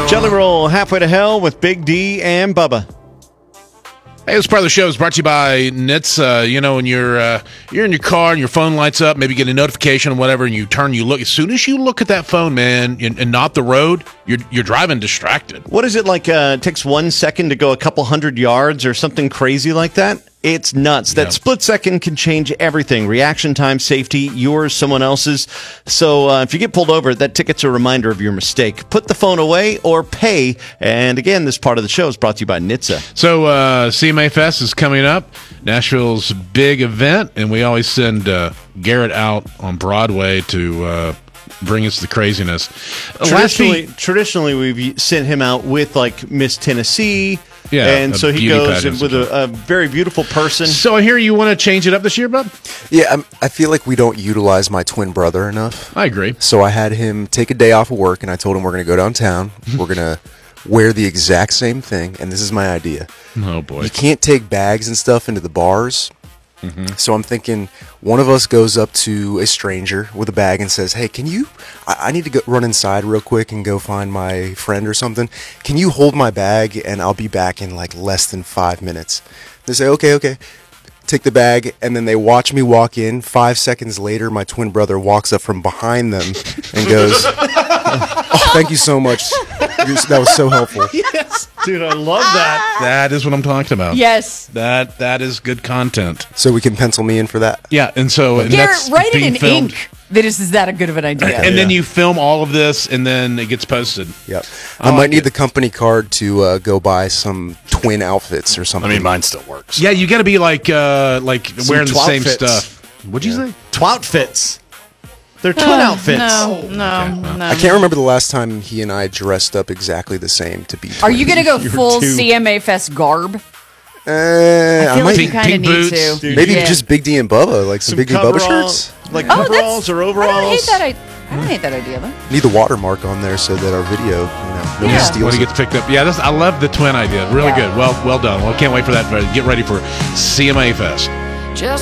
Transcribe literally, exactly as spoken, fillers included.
Jelly Roll, Halfway to Hell with Big D and Bubba. Hey, this part of the show is brought to you by N H T S. Uh, you know, when you're uh, you're in your car and your phone lights up, maybe get a notification or whatever, and you turn, you look. As soon as you look at that phone, man, and, and not the road, you're you're driving distracted. What is it like? Uh, it takes one second to go a couple hundred yards or something crazy like that? It's nuts. That Yep. split second can change everything. Reaction time, safety, yours, someone else's. So uh, if you get pulled over, that ticket's a reminder of your mistake. Put the phone away or pay. And again, this part of the show is brought to you by N H T S A. So uh, C M A Fest is coming up, Nashville's big event, and we always send uh, Garrett out on Broadway to uh, bring us the craziness. Traditionally, traditionally, we've sent him out with like Miss Tennessee. Yeah, and a so he beauty goes pageant with a, a very beautiful person. So I hear you want to change it up this year, bud? Yeah, I'm, I feel like we don't utilize my twin brother enough. I agree. So I had him take a day off of work, and I told him we're going to go downtown. We're going to wear the exact same thing, and this is my idea. Oh, boy. You can't take bags and stuff into the bars. Mm-hmm. So I'm thinking one of us goes up to a stranger with a bag and says, hey, can you, I, I need to go run inside real quick and go find my friend or something. Can you hold my bag and I'll be back in like less than five minutes? They say, okay, okay. Take the bag, and then they watch me walk in. Five seconds later, my twin brother walks up from behind them and goes, oh, thank you so much. You're, that was so helpful. Yes, dude, I love that. That is what I'm talking about. Yes. That That is good content. So we can pencil me in for that? Yeah, and so and Garrett, that's write it being in filmed. ink. That is, is that a good of an idea? And then you film all of this, and then it gets posted. Yep. I I might like need it. the company card to uh, go buy some twin outfits or I something. mean, mine still works. Yeah, you got to be like uh, like wearing the twat same fits. stuff. What'd you say? Twat fits. They're twin Uh, outfits. No, no, no. I can't remember the last time he and I dressed up exactly the same to be twins. Are you going to go You're full too- C M A Fest garb? Uh, I I feel might like you Pink- kind of pink need boots. to. Dude, maybe Yeah. just Big D and Bubba, like some, Some Big D and Bubba coverall- shirts. like Oh, coveralls that's, or I don't hate overalls. that. I, I don't hate that idea, though. Need the watermark on there so that our video, you know, nobody Yeah. steals When it it. gets picked up. Yeah, this, I love the twin idea. Really Yeah. good. Well, well done. Well, I can't wait for that. Get ready for C M A Fest. Just